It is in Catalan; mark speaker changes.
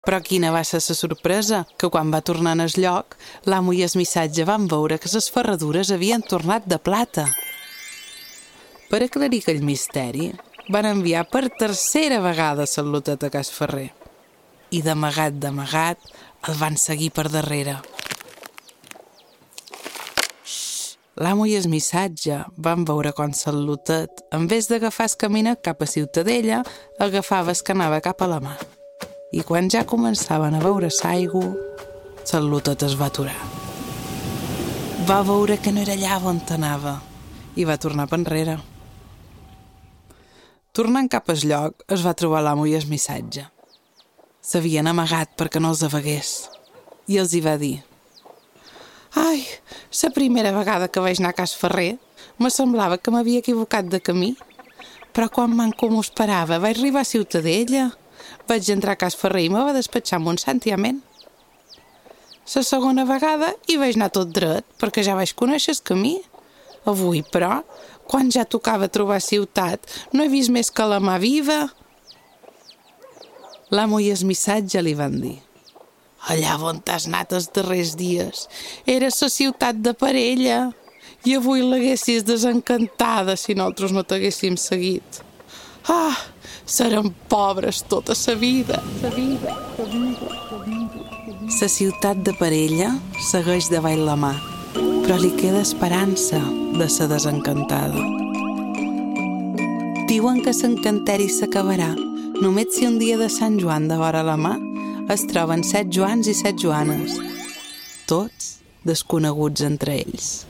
Speaker 1: Però quina va ser la sorpresa, que quan va tornar al lloc, l'amo i el missatge van veure que les ferradures havien tornat de plata. Per aclarir aquell misteri, van enviar per tercera vegada l'Alotet a cas ferrer. I d'amagat, el van seguir per darrere. L'amo i el missatge van veure com l'Alotet, en vez d'agafar el camí cap a Ciutadella, agafava el que anava cap a la mar. I quan ja començaven a veure l'aigua, l'Alotet es va aturar. Va veure que no era allà on anava i va tornar per enrere. Tornant cap al lloc, es va trobar l'amo i el missatge. S'havien amagat perquè no els avegués i els hi va dir: «Ai, la primera vegada que vaig anar a cas ferrer, me semblava que m'havia equivocat de camí, però quan manco m'ho esperava vaig arribar a Ciutadella. Vaig entrar a cas ferrer i me va despatxar amb un santiament. La segona vegada hi vaig anar tot dret, perquè ja vaig conèixer el camí. Avui, però, quan ja tocava trobar ciutat, no he vist més que la mà viva». L'amo i el missatge li van dir: «Allà on t'has anat els darrers dies era la ciutat de Parella i avui l'haguessis desencantada si nosaltres no t'haguéssim seguit. Ah, serem pobres tota sa vida». La ciutat de Parella segueix davall la mà, però li queda esperança de ser desencantada. Diuen que l'encanteri s'acabarà només si un dia de Sant Joan de vora la mà es troben 7 Joans i 7 Joanes, tots desconeguts entre ells.